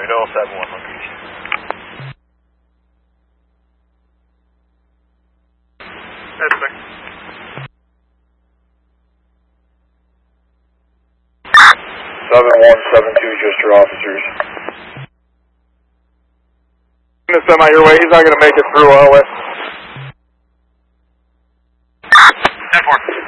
Toledo 71 location. Yes, sir. 7172, just your officers. The semi your way, he's not going to make it through LA. 10-4.